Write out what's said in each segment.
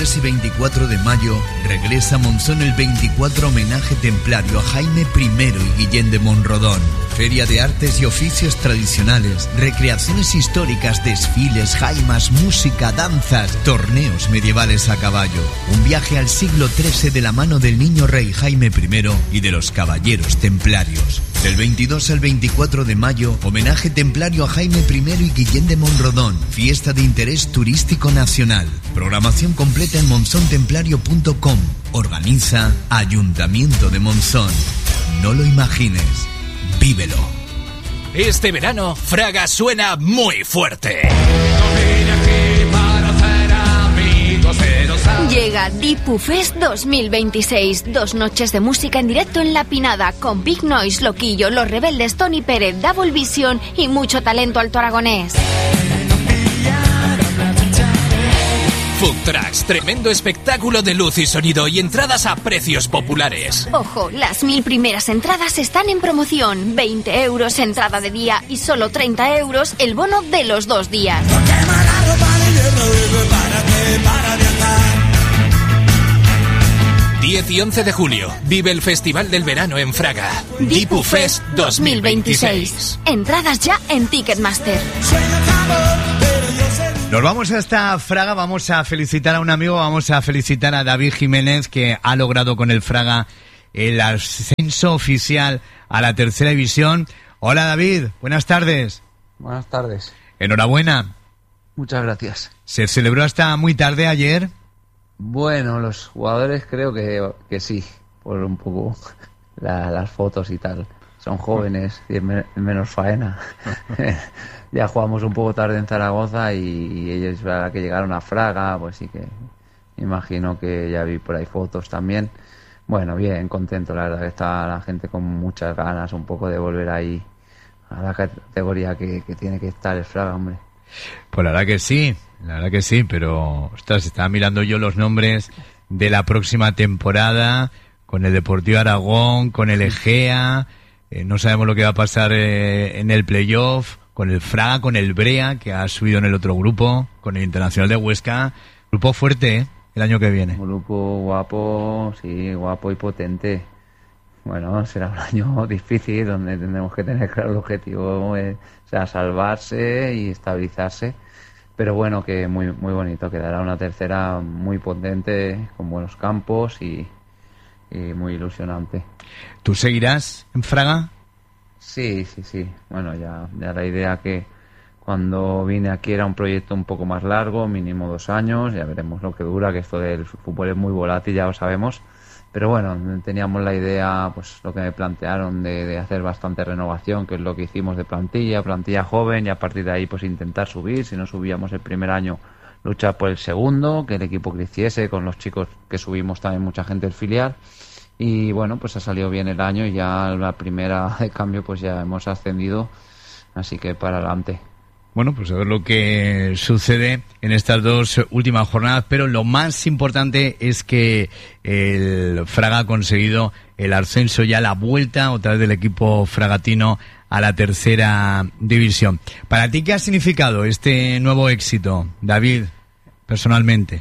23 y 24 de mayo regresa a Monzón el 24 homenaje templario a Jaime I y Guillén de Monrodón. Feria de artes y oficios tradicionales, recreaciones históricas, desfiles, jaimas, música, danzas, torneos medievales a caballo. Un viaje al siglo XIII de la mano del niño rey Jaime I y de los caballeros templarios. Del 22 al 24 de mayo, homenaje templario a Jaime I y Guillén de Monrodón. Fiesta de interés turístico nacional. Programación completa en monzontemplario.com. Organiza Ayuntamiento de Monzón. No lo imagines. Vívelo. Este verano, Fraga suena muy fuerte. Llega Dipu Fest 2026. 2 noches de música en directo en La Pinada con Big Noise, Loquillo, Los Rebeldes, Tony Pérez, Double Vision y mucho talento alto aragonés. Food Trucks, tremendo espectáculo de luz y sonido y entradas a precios populares. Ojo, las 1000 primeras entradas están en promoción. 20 euros entrada de día y solo 30 euros el bono de los 2 días. 10 y 11 de julio, vive el Festival del Verano en Fraga. Dipu Fest 2026. Entradas ya en Ticketmaster. Nos vamos hasta Fraga, vamos a felicitar a un amigo, vamos a felicitar a David Jiménez, que ha logrado con el Fraga el ascenso oficial a la tercera división. Hola David, buenas tardes. Buenas tardes. Enhorabuena. Muchas gracias. ¿Se celebró hasta muy tarde ayer? Bueno, los jugadores creo que sí, por un poco las fotos y tal. Son jóvenes, y menos faena. Ya jugamos un poco tarde en Zaragoza y ellos a la que llegaron a Fraga, pues sí que imagino que ya vi por ahí fotos también. Bueno, bien, contento, la verdad que está la gente con muchas ganas un poco de volver ahí a la categoría que tiene que estar el Fraga, hombre. Pues la verdad que sí, pero ostras, estaba mirando yo los nombres de la próxima temporada con el Deportivo Aragón, con el Egea, no sabemos lo que va a pasar en el playoff, con el Fraga, con el Brea, que ha subido en el otro grupo, con el Internacional de Huesca. Grupo fuerte, el año que viene. Un grupo guapo, sí, guapo y potente. Bueno, será un año difícil donde tendremos que tener claro el objetivo, o sea, salvarse y estabilizarse. Pero bueno, que muy muy bonito, quedará una tercera muy potente, con buenos campos y muy ilusionante. ¿Tú seguirás en Fraga? Sí. Bueno, ya la idea que cuando vine aquí era un proyecto un poco más largo, mínimo 2 años, ya veremos lo que dura, que esto del fútbol es muy volátil, ya lo sabemos. Pero bueno, teníamos la idea, pues lo que me plantearon de hacer bastante renovación, que es lo que hicimos de plantilla joven, y a partir de ahí pues intentar subir. Si no subíamos el primer año, luchar por el segundo, que el equipo creciese, con los chicos que subimos también mucha gente del filial. Y bueno, pues ha salido bien el año y ya la primera de cambio pues ya hemos ascendido, así que para adelante. Bueno, pues a ver lo que sucede en estas 2 últimas jornadas, pero lo más importante es que el Fraga ha conseguido el ascenso, ya la vuelta otra vez del equipo fragatino a la tercera división. ¿Para ti qué ha significado este nuevo éxito, David, personalmente?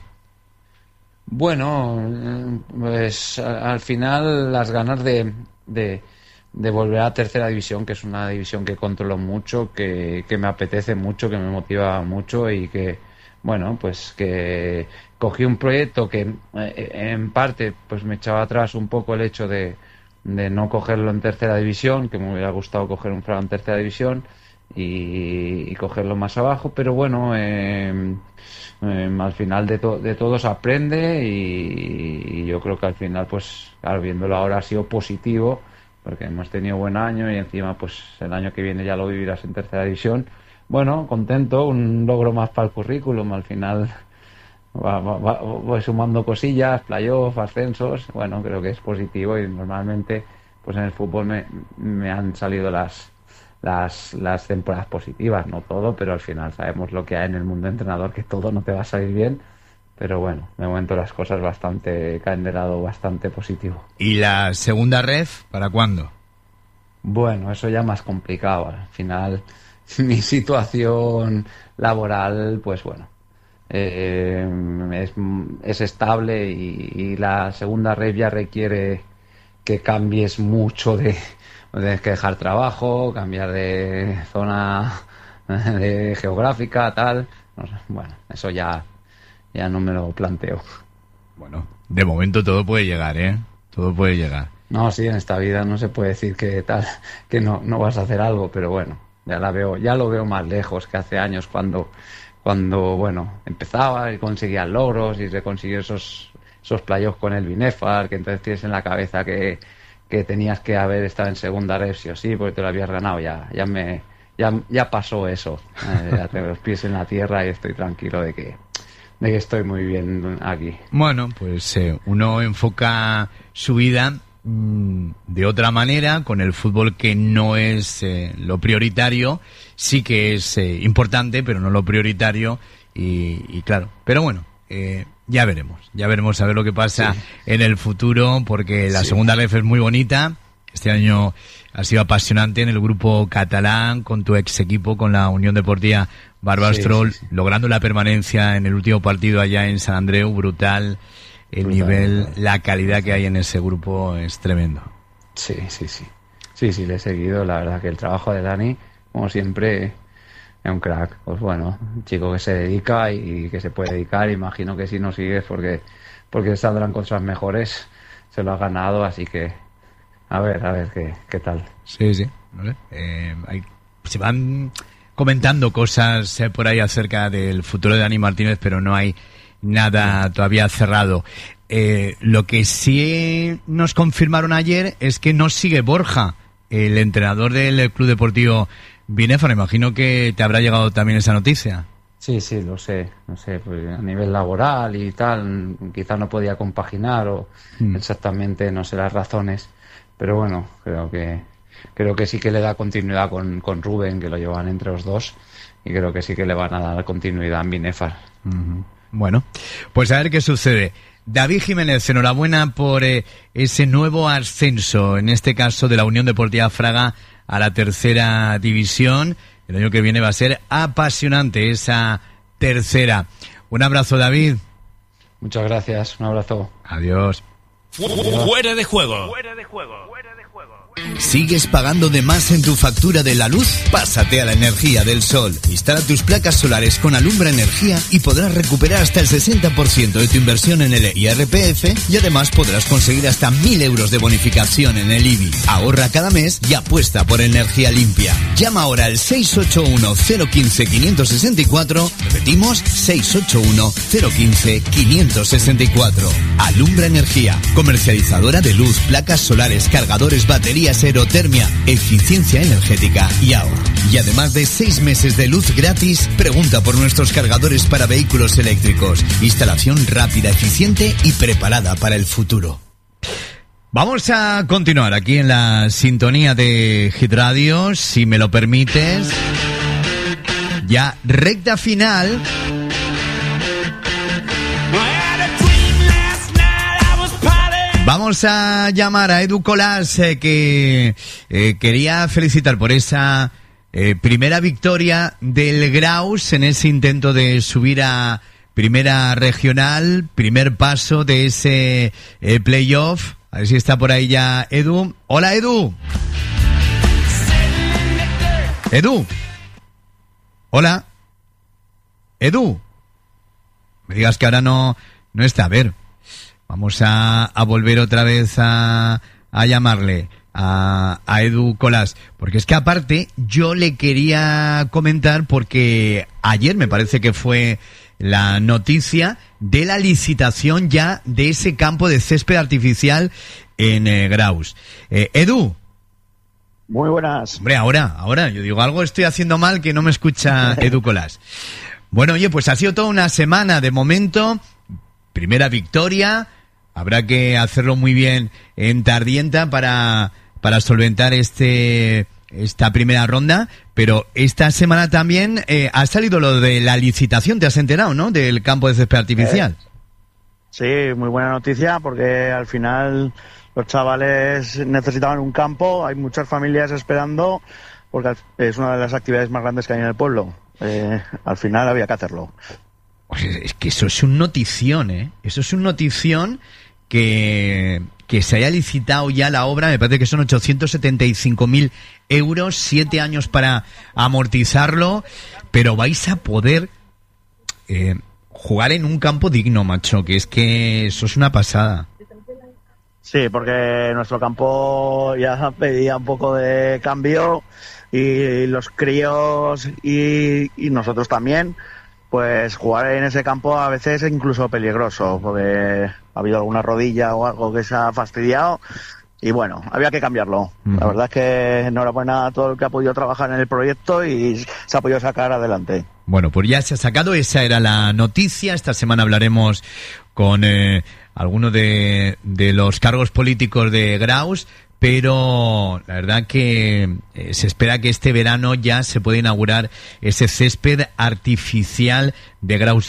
Bueno, pues al final las ganas de volver a tercera división, que es una división que controlo mucho, que me apetece mucho, que me motiva mucho y que, bueno, pues que cogí un proyecto que en parte pues me echaba atrás un poco el hecho de no cogerlo en tercera división, que me hubiera gustado coger un Fraga en tercera división y cogerlo más abajo, pero bueno, al final de todo se aprende y yo creo que al final, pues claro, viéndolo ahora ha sido positivo, porque hemos tenido buen año y encima pues el año que viene ya lo vivirás en tercera división. Bueno, contento, un logro más para el currículum, al final voy sumando cosillas, playoff, ascensos, bueno, creo que es positivo y normalmente pues en el fútbol me han salido las temporadas positivas, no todo, pero al final sabemos lo que hay en el mundo entrenador, que todo no te va a salir bien. Pero bueno, de momento las cosas caen de lado bastante positivo. ¿Y la segunda ref para cuándo? Bueno, eso ya más complicado. Al final, mi situación laboral, pues bueno, es estable y la segunda ref ya requiere que cambies mucho tienes que dejar trabajo, cambiar de zona de geográfica, tal. No sé, bueno, eso ya no me lo planteo. Bueno, de momento todo puede llegar, ¿eh? Todo puede llegar. No, sí, en esta vida no se puede decir que no vas a hacer algo, pero bueno, ya lo veo más lejos que hace años cuando bueno, empezaba y conseguía logros y se consiguió esos playoffs con el Binefar, que entonces tienes en la cabeza que tenías que haber estado en segunda ref sí o sí, porque te lo habías ganado. Ya pasó eso. Ya tengo los pies en la tierra y estoy tranquilo de que estoy muy bien aquí. Bueno, pues uno enfoca su vida de otra manera, con el fútbol, que no es lo prioritario. Sí que es importante, pero no lo prioritario, y claro, pero bueno, ya veremos a ver lo que pasa en el futuro, porque la segunda ref es muy bonita. Este año ha sido apasionante en el grupo catalán, con tu ex equipo, con la Unión Deportiva Barbastro, logrando la permanencia en el último partido allá en Sant Andreu. Brutal el nivel, la calidad que hay en ese grupo es tremendo. Sí, le he seguido. La verdad que el trabajo de Dani, como siempre, es un crack. Pues bueno, un chico que se dedica y que se puede dedicar. Imagino que si no sigues porque saldrán cosas mejores, se lo ha ganado, así que a ver qué tal. Sí, ¿vale? Se van comentando cosas por ahí acerca del futuro de Dani Martínez, pero no hay nada todavía cerrado. Lo que sí nos confirmaron ayer es que no sigue Borja, el entrenador del Club Deportivo Binefar. Imagino que te habrá llegado también esa noticia. Sí, lo sé, pues a nivel laboral y tal, quizás no podía compaginar o exactamente, no sé las razones, pero bueno, creo que sí que le da continuidad con Rubén, que lo llevan entre los dos, y creo que sí que le van a dar continuidad en Binefar. Bueno, pues a ver qué sucede. David Jiménez, enhorabuena por ese nuevo ascenso, en este caso de la Unión Deportiva Fraga a la tercera división. El año que viene va a ser apasionante esa tercera. Un abrazo, David. Muchas gracias, un abrazo. Adiós. Fuera de juego. ¿Sigues pagando de más en tu factura de la luz? Pásate a la energía del sol. Instala tus placas solares con Alumbra Energía y podrás recuperar hasta el 60% de tu inversión en el IRPF, y además podrás conseguir hasta 1.000 euros de bonificación en el IBI. Ahorra cada mes y apuesta por energía limpia. Llama ahora al 681-015-564. Repetimos, 681-015-564. Alumbra Energía, comercializadora de luz, placas solares, cargadores, baterías, aerotermia, eficiencia energética y ahorro. Y además de 6 meses de luz gratis, pregunta por nuestros cargadores para vehículos eléctricos. Instalación rápida, eficiente y preparada para el futuro. Vamos a continuar aquí en la sintonía de Hit Radio, si me lo permites. Ya recta final. Vamos a llamar a Edu Colas, que quería felicitar por esa primera victoria del Graus en ese intento de subir a primera regional, primer paso de ese playoff. A ver si está por ahí ya Edu. Hola, Edu. Edu. Hola. Edu. Me digas que ahora no está. A ver. Vamos a volver otra vez a llamarle a Edu Colas, porque es que aparte yo le quería comentar, porque ayer me parece que fue la noticia de la licitación ya de ese campo de césped artificial en Graus. Edu. Muy buenas. Hombre, ahora, yo digo, algo estoy haciendo mal que no me escucha Edu Colas. Bueno, oye, pues ha sido toda una semana de momento. Primera victoria, habrá que hacerlo muy bien en Tardienta para solventar esta primera ronda, pero esta semana también ha salido lo de la licitación, ¿te has enterado, no?, del campo de césped artificial. Sí, muy buena noticia, porque al final los chavales necesitaban un campo, hay muchas familias esperando, porque es una de las actividades más grandes que hay en el pueblo. Al final había que hacerlo. Es que eso es un notición, ¿eh? Eso es un notición que se haya licitado ya la obra, me parece que son 875.000 euros, 7 años para amortizarlo, pero vais a poder jugar en un campo digno, macho, que es que eso es una pasada. Sí, porque nuestro campo ya pedía un poco de cambio y los críos y nosotros también, pues jugar en ese campo a veces es incluso peligroso, porque ha habido alguna rodilla o algo que se ha fastidiado y bueno, había que cambiarlo. La verdad es que enhorabuena a todo el que ha podido trabajar en el proyecto y se ha podido sacar adelante. Bueno, pues ya se ha sacado, esa era la noticia. Esta semana hablaremos con alguno de los cargos políticos de Graus, pero la verdad que se espera que este verano ya se pueda inaugurar ese césped artificial de Graus.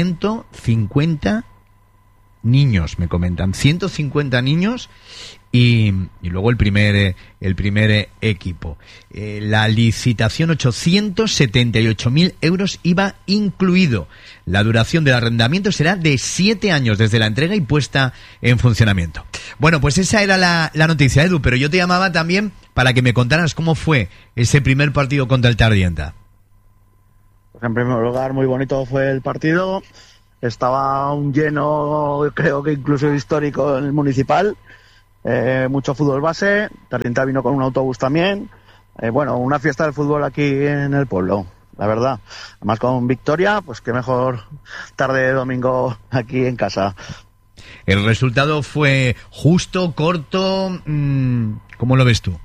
150 niños, me comentan, 150 niños y luego el primer equipo. La licitación, 878.000 euros IVA incluido. La duración del arrendamiento será de 7 años desde la entrega y puesta en funcionamiento. Bueno, pues esa era la noticia, Edu, pero yo te llamaba también para que me contaras cómo fue ese primer partido contra el Tardienta. Pues en primer lugar, muy bonito fue el partido. Estaba un lleno, creo que incluso histórico, en el municipal. Mucho fútbol base. Tardienta vino con un autobús también. Bueno, una fiesta del fútbol aquí en el pueblo, la verdad. Además con victoria, pues qué mejor tarde de domingo aquí en casa. ¿El resultado fue justo, corto? ¿Cómo lo ves tú?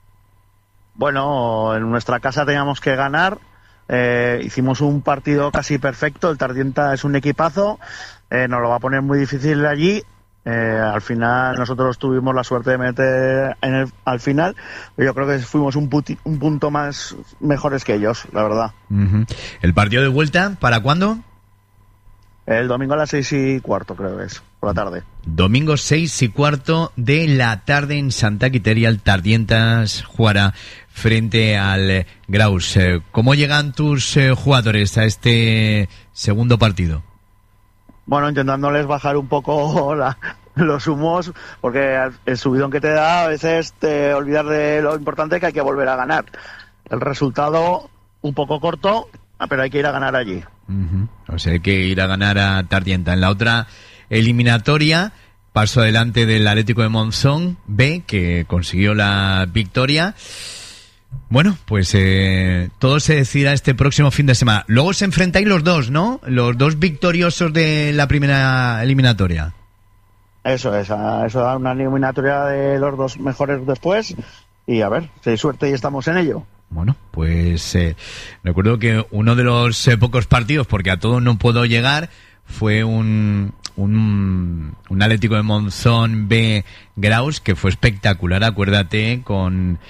Bueno, en nuestra casa teníamos que ganar. Hicimos un partido casi perfecto. El Tardienta es un equipazo. Nos lo va a poner muy difícil allí. Al final nosotros tuvimos la suerte de meter al final. Yo creo que fuimos un punto más mejores que ellos, la verdad. ¿El partido de vuelta para cuándo? El domingo a las 6:15, creo que es, por la tarde. Domingo 6:15 de la tarde en Santa Quiteria. El Tardientas jugará frente al Graus. ¿Cómo llegan tus jugadores a este segundo partido? Bueno, intentándoles bajar un poco los humos, porque el subidón que te da a veces te olvidas de lo importante, que hay que volver a ganar. El resultado un poco corto, pero hay que ir a ganar allí. O sea, hay que ir a ganar a Tardienta. En la otra eliminatoria, paso adelante del Atlético de Monzón B, que consiguió la victoria. Bueno, pues todo se decidirá este próximo fin de semana. Luego se enfrentáis los dos, ¿no? Los dos victoriosos de la primera eliminatoria. Eso da una eliminatoria de los dos mejores después. Y a ver, si hay suerte y estamos en ello. Bueno, pues recuerdo que uno de los pocos partidos, porque a todos no puedo llegar, fue un Atlético de Monzón B Graus, que fue espectacular, acuérdate, con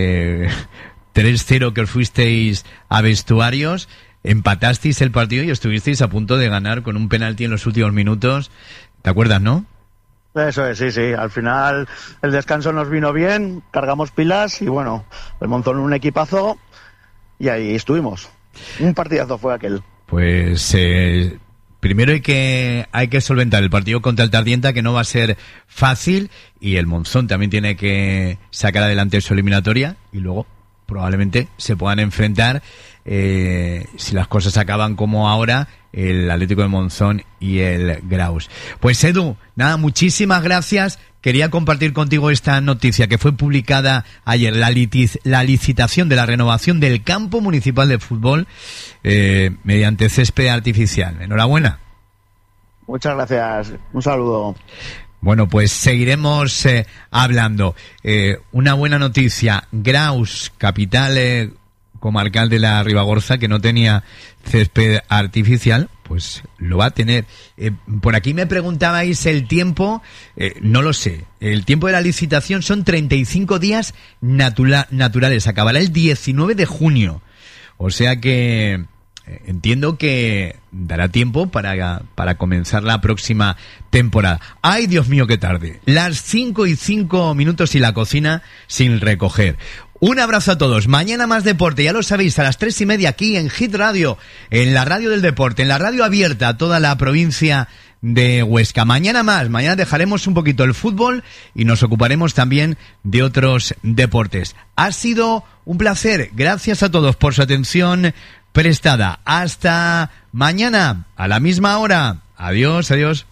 3-0 que os fuisteis a vestuarios, empatasteis el partido y estuvisteis a punto de ganar con un penalti en los últimos minutos. ¿Te acuerdas, no? Eso es, sí. Al final el descanso nos vino bien, cargamos pilas y bueno, el Monzón un equipazo y ahí estuvimos. Un partidazo fue aquel. Pues primero hay que solventar el partido contra el Tardienta, que no va a ser fácil, y el Monzón también tiene que sacar adelante su eliminatoria y luego probablemente se puedan enfrentar, si las cosas acaban como ahora, el Atlético de Monzón y el Graus. Pues Edu, nada, muchísimas gracias. Quería compartir contigo esta noticia que fue publicada ayer, la licitación de la renovación del campo municipal de fútbol mediante césped artificial. Enhorabuena. Muchas gracias. Un saludo. Bueno, pues seguiremos hablando. Una buena noticia. Graus, capital comarcal de la Ribagorza, que no tenía césped artificial, pues lo va a tener. Por aquí me preguntabais el tiempo, no lo sé. El tiempo de la licitación son 35 días naturales. Acabará el 19 de junio. O sea que entiendo que dará tiempo para comenzar la próxima temporada. ¡Ay, Dios mío, qué tarde! Las 5:05 y la cocina sin recoger. Un abrazo a todos. Mañana más deporte, ya lo sabéis, a las 3:30 aquí en Hit Radio, en la radio del deporte, en la radio abierta a toda la provincia de Huesca. Mañana más, mañana dejaremos un poquito el fútbol y nos ocuparemos también de otros deportes. Ha sido un placer. Gracias a todos por su atención prestada. Hasta mañana, a la misma hora. Adiós, adiós.